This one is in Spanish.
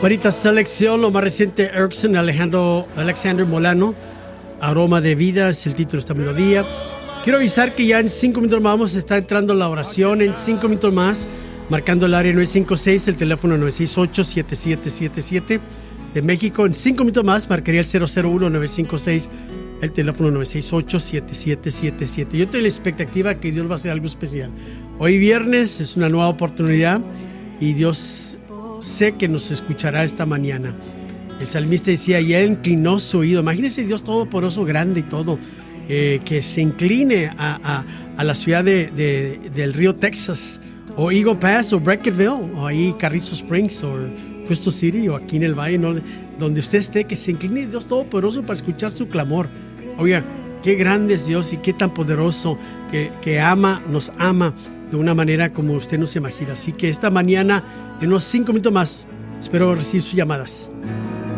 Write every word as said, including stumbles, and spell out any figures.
Bonita selección, lo más reciente, Erickson, Alejandro, Alexander Molano, Aroma de Vida, es el título de esta melodía. Quiero avisar que ya en cinco minutos más vamos a estar entrando la oración, en cinco minutos más, marcando el área nueve cinco seis, el teléfono nueve seis ocho, siete siete siete siete de México. En cinco minutos más marcaría el cero cero uno, nueve cinco seis, el teléfono nueve seis ocho, siete siete siete siete. Yo tengo la expectativa que Dios va a hacer algo especial. Hoy viernes es una nueva oportunidad y Dios sé que nos escuchará esta mañana. El salmista decía, y él inclinó su oído. Imagínense Dios todopoderoso, grande y todo, eh, que se incline a, a, a la ciudad de, de, del río Texas, o Eagle Pass, o Brackettville, o ahí Carrizo Springs, o Crystal City, o aquí en el Valle, ¿no? Donde usted esté, que se incline Dios todopoderoso para escuchar su clamor. Oiga, qué grande es Dios y qué tan poderoso que, que ama, nos ama de una manera como usted no se imagina. Así que esta mañana, en unos cinco minutos más, espero recibir sus llamadas.